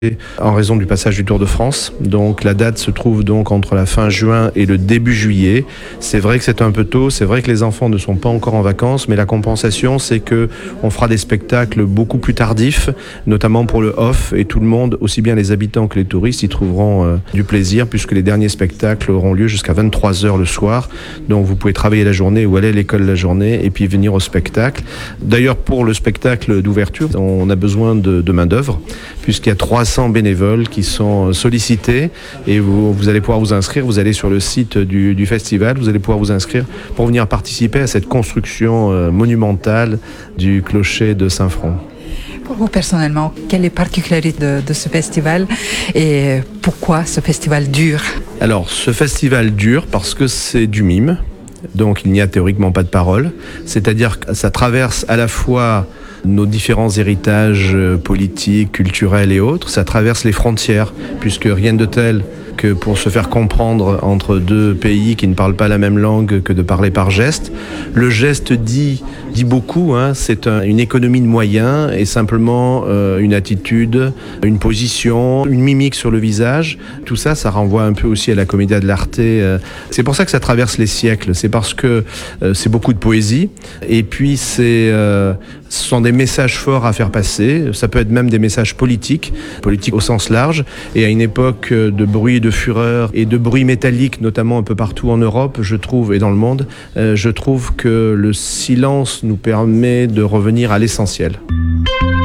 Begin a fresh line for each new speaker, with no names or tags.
en raison du passage du Tour de France. Donc la date se trouve donc entre la fin juin et le début juillet. C'est vrai que c'est un peu tôt, c'est vrai que les enfants ne sont pas encore en vacances, mais la compensation, c'est que on fera des spectacles beaucoup plus tardifs, notamment pour le off, et tout le monde, aussi bien les habitants que les touristes, y trouveront du plaisir, puisque les derniers spectacles auront lieu jusqu'à 23h le soir. Donc vous pouvez travailler la journée ou aller à l'école la journée, et puis venir au spectacle. D'ailleurs, pour le spectacle d'ouverture, on a besoin de main-d'œuvre, puisqu'il y a 300 bénévoles qui sont sollicités, et vous allez pouvoir vous inscrire. Vous allez sur le site du festival, vous allez pouvoir vous inscrire pour venir participer à cette construction monumentale du clocher de Saint-Front.
Pour vous personnellement, quelle est la particularité de ce festival et pourquoi ce festival dure?
Alors, ce festival dure parce que c'est du mime, donc il n'y a théoriquement pas de parole, c'est-à-dire que ça traverse à la fois nos différents héritages politiques, culturels et autres. Ça traverse les frontières, puisque rien de tel que pour se faire comprendre entre deux pays qui ne parlent pas la même langue que de parler par geste. Le geste dit beaucoup, hein. C'est une économie de moyens et simplement une attitude, une position, une mimique sur le visage. Tout ça, ça renvoie un peu aussi à la commedia dell'arte. C'est pour ça que ça traverse les siècles. C'est parce que c'est beaucoup de poésie et puis ce sont des messages forts à faire passer. Ça peut être même des messages politiques au sens large. Et à une époque de bruit, de fureur et de bruit métallique, notamment un peu partout en Europe, je trouve, et dans le monde, je trouve que le silence nous permet de revenir à l'essentiel.